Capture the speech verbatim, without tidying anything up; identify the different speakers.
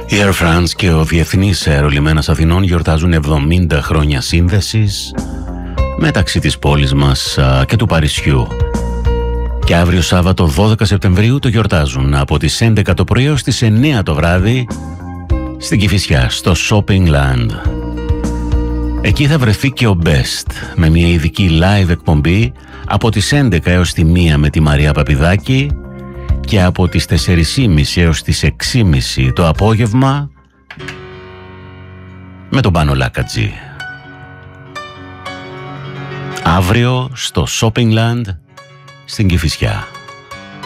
Speaker 1: Η Air France και ο Διεθνής Αερολιμένας Αθηνών γιορτάζουν εβδομήντα χρόνια σύνδεσης μεταξύ της πόλης μας και του Παρισιού. Και αύριο Σάββατο δώδεκα Σεπτεμβρίου το γιορτάζουν από τις έντεκα το πρωί ως τις εννέα το βράδυ στην Κηφισιά, στο Shopping Land. Εκεί θα βρεθεί και ο Best με μια ειδική live εκπομπή από τις έντεκα έως τη μία με τη Μαρία Παπηδάκη και από τις τέσσερις και μισή έως τις έξι και μισή το απόγευμα με τον Πάνο Λάκατζη. Αύριο στο Shopping Land στην Κηφισιά.